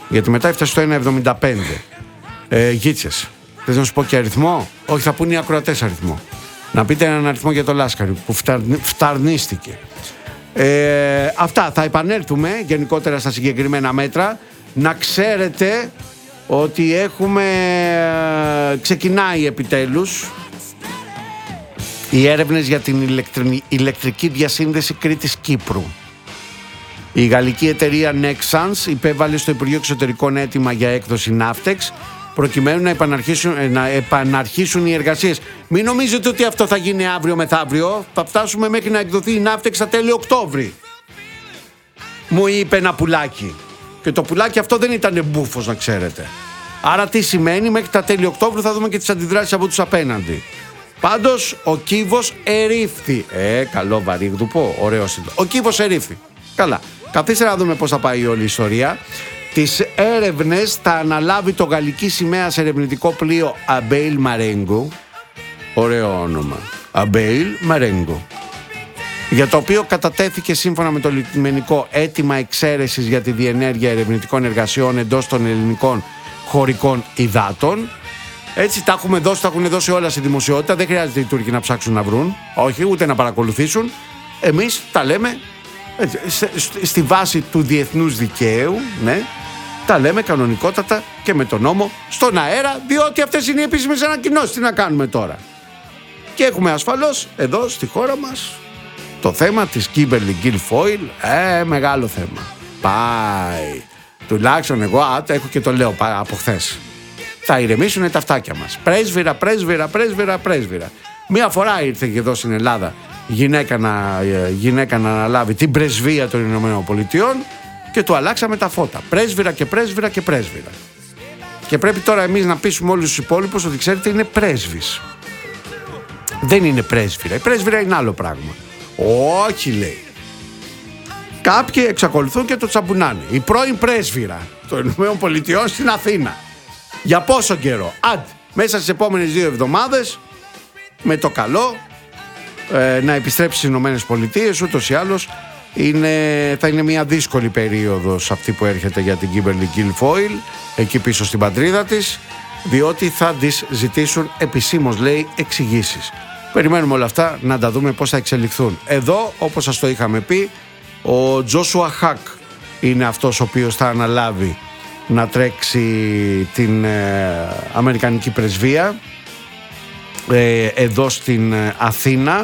Γιατί μετά έφτασε στο 1,75. Γίτσες. Θες να σου πω και αριθμό? Όχι, θα πούνε οι ακροατές αριθμό. Να πείτε έναν αριθμό για το Λάσκαρη που φταρνίστηκε. Αυτά, θα επανέλθουμε γενικότερα στα συγκεκριμένα μέτρα. Να ξέρετε ότι ξεκινάει επιτέλους οι έρευνες για την ηλεκτρική διασύνδεση Κρήτης-Κύπρου. Η γαλλική εταιρεία Nexans υπέβαλε στο Υπουργείο Εξωτερικών αίτημα για έκδοση ναύτεξ προκειμένου να επαναρχίσουν οι εργασίες. Μην νομίζετε ότι αυτό θα γίνει αύριο μεθαύριο. Θα φτάσουμε μέχρι να εκδοθεί η ναύτεξ στα τέλη Οκτώβρη. Μου είπε ένα πουλάκι. Και το πουλάκι αυτό δεν ήταν μπούφος, να ξέρετε. Άρα τι σημαίνει? Μέχρι τα τέλη Οκτώβρου θα δούμε και τις αντιδράσεις από τους απέναντι. Πάντως ο κύβος ερήφθη. Καλό βαρύγδουπο, ωραίο σύντομο. Ο κύβος ερήφθη. Καλά. Καθίστε να δούμε πώς θα πάει όλη η ιστορία. Τις έρευνες θα αναλάβει το γαλλική σημαίας ερευνητικό πλοίο Abeille Marengo. Ωραίο όνομα. Abeille Marengo. Για το οποίο κατατέθηκε σύμφωνα με το λιμενικό αίτημα εξαίρεσης για τη διενέργεια ερευνητικών εργασιών εντός των ελληνικών χωρικών υδάτων. Έτσι τα έχουν δώσει όλα στη δημοσιότητα. Δεν χρειάζεται οι Τούρκοι να ψάξουν να βρουν. Όχι, ούτε να παρακολουθήσουν. Εμείς τα λέμε στη βάση του διεθνούς δικαίου, ναι, τα λέμε κανονικότατα και με τον νόμο στον αέρα, διότι αυτές είναι οι επίσημες ανακοινώσεις. Τι να κάνουμε τώρα? Και έχουμε ασφαλώς εδώ στη χώρα μας το θέμα της Kimberly Guilfoyle. Μεγάλο θέμα. Πάει. Τουλάχιστον εγώ έχω και το λέω από χθες. Θα ηρεμήσουν τα αυτάκια μας. Πρέσβυρα. Μία φορά ήρθε και εδώ στην Ελλάδα γυναίκα να αναλάβει την πρεσβεία των Ηνωμένων Πολιτειών και του αλλάξαμε τα φώτα. Πρέσβυρα. Και πρέπει τώρα εμείς να πείσουμε όλους τους υπόλοιπους ότι ξέρετε είναι πρέσβης. Δεν είναι πρέσβυρα. Η πρέσβυρα είναι άλλο πράγμα. Όχι, λέει. Κάποιοι εξακολουθούν και το τσαμπουνάνε. Η πρώην πρέσβυρα των Ηνωμένων Πολιτειών στην Αθήνα. Για πόσο καιρό? Μέσα στις επόμενες 2 εβδομάδες με το καλό να επιστρέψει στις Ηνωμένες Πολιτείες. Ούτως ή άλλως θα είναι μια δύσκολη περίοδος αυτή που έρχεται για την Kimberly Guilfoyle εκεί πίσω στην πατρίδα της, διότι θα τις ζητήσουν επισήμως, λέει, εξηγήσεις. Περιμένουμε όλα αυτά να τα δούμε πώς θα εξελιχθούν. Εδώ, όπως σας το είχαμε πει, ο Τζόσουα Χακ είναι αυτός ο οποίος θα αναλάβει να τρέξει την Αμερικανική πρεσβεία εδώ στην Αθήνα.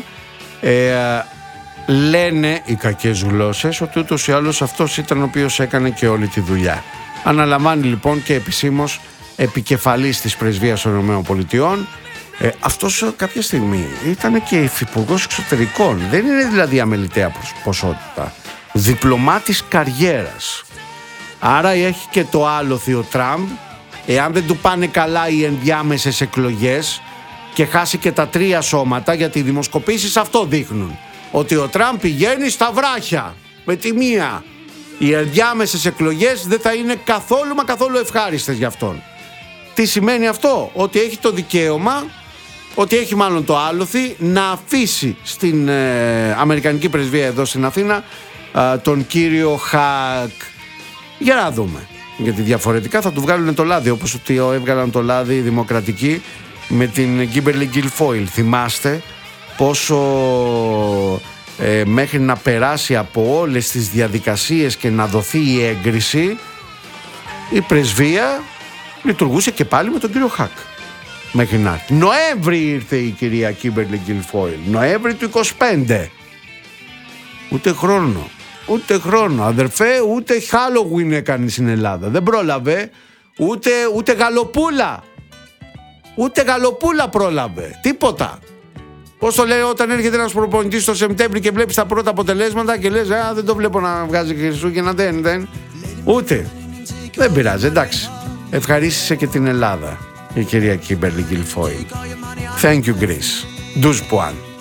Λένε οι κακές γλώσσες ότι ούτως ή άλλως αυτός ήταν ο οποίος έκανε και όλη τη δουλειά. Αναλαμβάνει λοιπόν και επισήμως επικεφαλής της πρεσβείας των ΗΠΑ. Αυτός κάποια στιγμή ήταν και υφυπουργός εξωτερικών. Δεν είναι δηλαδή αμεληταία ποσότητα. Διπλωμάτης καριέρας. Άρα έχει και το άλοθη ο Τραμπ. Εάν δεν του πάνε καλά οι ενδιάμεσες εκλογές και χάσει και τα 3 σώματα, γιατί οι δημοσκοπήσεις αυτό δείχνουν, ότι ο Τραμπ πηγαίνει στα βράχια με τη μία. Οι ενδιάμεσες εκλογές δεν θα είναι καθόλου ευχάριστες για αυτόν. Τι σημαίνει αυτό? Ότι έχει το δικαίωμα, ότι έχει μάλλον το άλοθη να αφήσει στην Αμερικανική πρεσβεία εδώ στην Αθήνα τον κύριο Χακ. Για να δούμε. Γιατί διαφορετικά θα του βγάλουν το λάδι, όπως ότι έβγαλαν το λάδι οι δημοκρατικοί με την Kimberly Guilfoyle. Θυμάστε πόσο μέχρι να περάσει από όλες τις διαδικασίες και να δοθεί η έγκριση, η πρεσβεία λειτουργούσε και πάλι με τον κύριο Χακ. Μέχρι να έρθει. Νοέμβρη ήρθε η κυρία Kimberly Guilfoyle. Νοέμβρη του 25. Ούτε χρόνο, αδερφέ, ούτε Halloween έκανε στην Ελλάδα. Δεν πρόλαβε, ούτε γαλοπούλα. Ούτε γαλοπούλα πρόλαβε. Τίποτα. Πώς το λέει όταν έρχεται ένας προπονητής το Σεπτέμβρη και βλέπεις τα πρώτα αποτελέσματα και λες δεν το βλέπω να βγάζει Χριστούγεννα, δεν. Ούτε. Δεν πειράζει, εντάξει. Ευχαρίστησε και την Ελλάδα η κυρία Kimberly Guilfoyle. Thank you Greece. Douze points.